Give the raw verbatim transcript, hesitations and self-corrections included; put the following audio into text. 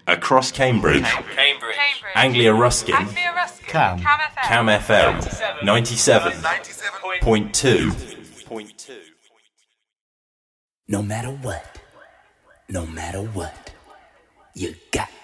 Across Cambridge. Cambridge. Anglia Ruskin. Anglia Ruskin. Cam. Cam F M. Cam F M. ninety-seven point two. No matter what, no matter what, you got